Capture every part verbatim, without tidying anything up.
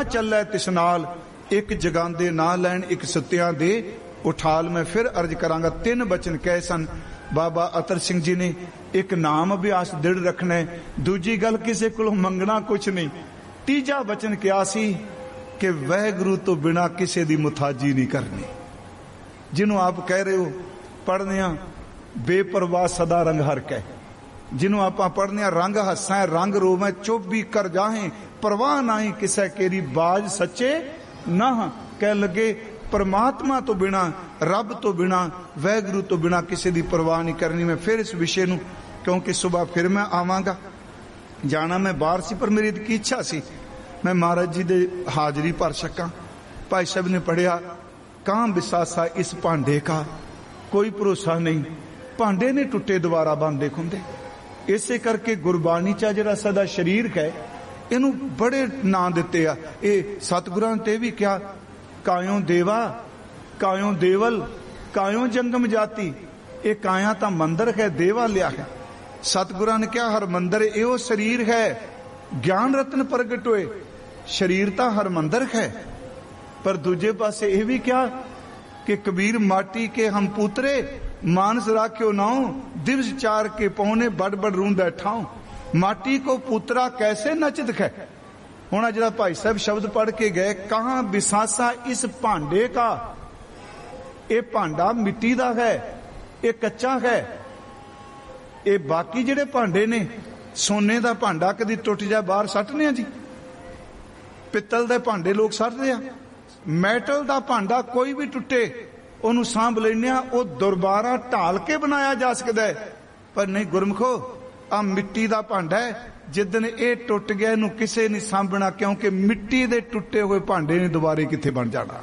ਚੱਲੈ ਤਿਸ ਨਾਲ, ਇੱਕ ਜਗਾਂਦੇ ਨਾ ਲੈਣ ਇੱਕ ਸੁੱਤਿਆਂ ਦੇ ਉਠਾਲ। मैं फिर अर्ज करांगा, तीन बचन कहे सन बाबा अतर सिंह जी ने। एक नाम अभ्यास दृढ़ रखना है, दूजी गल किसी को मंगना कुछ नहीं, तीजा बचन क्या सी कि वाहिगुरू तो बिना किसी दी मुथाजी नहीं करनी। जिन्हों आप कह रहे हो पढ़ने बेपरवाह सदा रंग हर कै, जिन्हों आप पढ़ने रंग हसा रंग रोवें चुप भी कर जाहें, परवाह नाई किसे केरी बाज सच्चे ना। कह लगे परमात्मा तो बिना, रब तो बिना, वाहिगुरू तो बिना किसी की परवाह नहीं करनी। मैं फिर इस विषय नूं, क्योंकि सुबह फिर मैं आवांगा, जाना मैं बाहर सी, पर मेरी की इच्छा सी मैं महाराज जी दे हाजरी भर सका। भाई साहब ने पढ़िया, कां बिसासा इस भांडे का कोई भरोसा नहीं, भांडे ने टुटे दोबारा बनते खुंदे। इसे करके गुरबाणी चा जिहड़ा सदा शरीर है, इनू बड़े नां दिते आ। ये सतगुरां ते भी क्या, कायों देवा, कायों देवल, कायों जंगम जाति। ये काया तो मंदिर है, देवा लिया है। सतगुरां ने क्या, हर मंदिर यो शरीर है, ज्ञान रत्न प्रगट होए, शरीर तो हर मंदिर है। पर दूजे पासे ये भी क्या कि कबीर माटी के हम पुतरे, मानस राख्यो नाऊ, दिवस चार के पौने बड़ बड़ रूंदा ठाऊं। माटी को पुतरा कैसे नच दिखे। हुण जरा भाई साहब शब्द पढ़ के गए, कहां बिसासा इस भांडे का, ये भांडा मिट्टी दा है, ये कच्चा है। ये बाकी जिहड़े भांडे ने, सोने दा भांडा कदी टुट जाए बाहर सट्टने आ जी, पित्तल दे भांडे लोग सट्टदे आ, मैटल दा भांडा कोई भी टुटे ओनू सांभ लैने आ, ओ दुबारा ढाल के बनाया जा सकदा है। पर नहीं गुरमुखो, आ मिट्टी दा भांडा है, जिदन ये टुट गया इनू किसे नहीं सांभना, क्योंकि मिट्टी दे टुटे हुए भांडे ने दोबारे किथे बन जाना।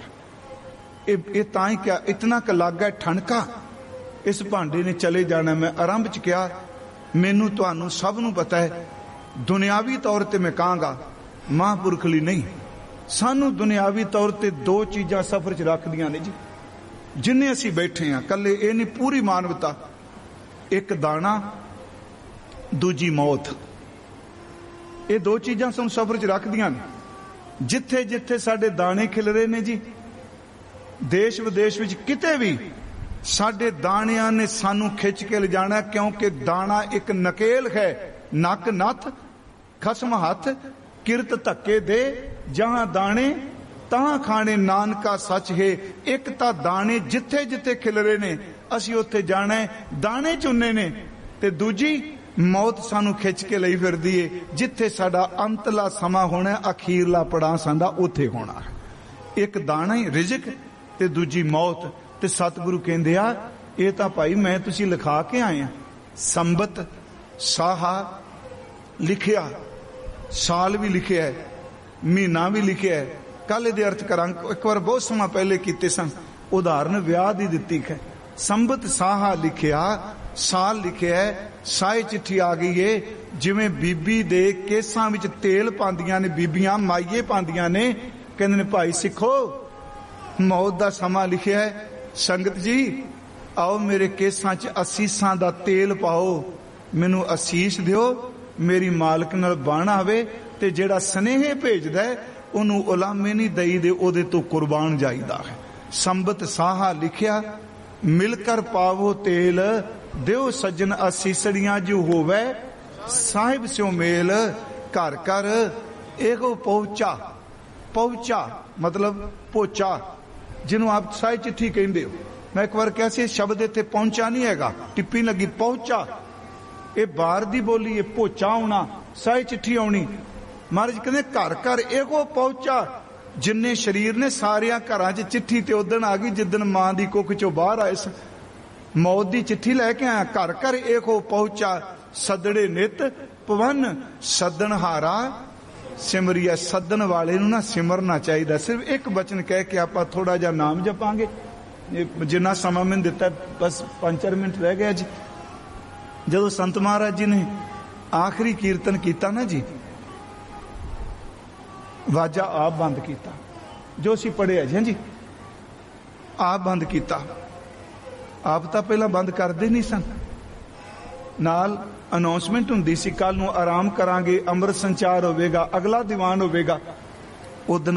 ये तां ही क्या इतना क लग है ठणका, इस भांडे ने चले जाना। मैं आरंभ च कहा, मैनू तुहानू सब नू पता है, दुनियावी तौर ते मैं कहांगा, महापुरख लई नहीं, सानू दुनियावी तौर ते दो चीजां सफर च रखदियां ने जी, जिन्ने असीं बैठे हां कल्ले, ये नहीं पूरी मानवता। एक दाना, दूजी मौत, ये दो चीजां सानू सफर च रखदियां ने। जिथे जिथे साडे दाने खिल रहे ने जी, देश विदेश विच किते भी साडे दाणियां ने सानू खिंच के ले जाना, क्योंकि दाना एक नकेल है, नक नथ खसम हथ, किरत धक्के दे, जहां दाने तां खाने, नानका सच है। एक तां दाने जिथे जिथे खिल रहे ने, असीं उत्थे जाना है, दाने चुनने ने। ते दूजी मौत सानू खिंच के लई फिरदी है, जिथे साडा अंतला समा होना, अखीरला पड़ा साडा उत्थे होना है। एक दाना ही रिजक ते दूजी मौत। ते सतगुरु कहंदे आ, ये तां भाई मैं तुसीं लिखा के आए आ, संबत साहा लिखिया, साल भी लिखिया है, महीना भी लिखिया है। कल ये अर्थ करां, एक बार बहुत समा पहले कीते सन, उदाहरण विआह दी दित्ती है। संबत साहा लिखिया, साल लिखिया है, साए चिट्ठी आ गई है। जिवें बीबी दे केसां विच तेल पांदियां ने, बीबियां माईए पांदियां ने, कहंदे ने भाई सिखो मौत दा समा लिखिया है, संगत जी आओ मेरे केसां च असीसां दा तेल पाओ, मैनू असीस दिओ, मेरी मालक नाल बण आवे, ते जेड़ा स्नेह भेजदा है ओनू उलामे नहीं दई दे, ओदे तो कुर्बान जाईदा है। संबत साहा लिखिया, मिलकर पावो तेल, देव सज्जन असीसड़ियां जो होवे, साहिब स्यो मेल, घर कर एगो पहुंचा। पहुंचा मतलब पोचा, जिन्हों आप साई चिट्ठी कहते हो। मैं एक बार कैसे शब्द इत्थे पहुंचा नहीं हैगा, टिप्पी लगी पहुंचा, ये बाहर दी बोली है, पोचा आना, साई चिट्ठी आनी। महाराज कहते घर घर एगो पहुंचा, जिन्ने शरीर ने सारिया घरां च चिट्ठी ते उदन आ गई जिदन मां दी कुख चो बाहर आए सन। मौत दी चिट्ठी लैके आया, घर घर एगो पहुंचा, सदड़े नित पवन, सदन हारा सिमरिया। सदन वाले नू ना सिमरना चाहिए। सिर्फ एक बचन कह के आप थोड़ा जा नाम जपांगे, जिन्ना समा मैंने दिता बस पांच चार मिनट रह गया जी। जदों संत महाराज जी ने आखिरी कीर्तन किया ना जी, वाजा आप बंद किया, जो असीं पढ़िया जी, जी आप बंद किया। आप तो पहला बंद करते नहीं सन, नाल अनाउंसमेंट हुंदी सी, कल नूं आराम करांगे, अमृत संचार होवेगा, अगला दीवान होवेगा। ਉਦਨ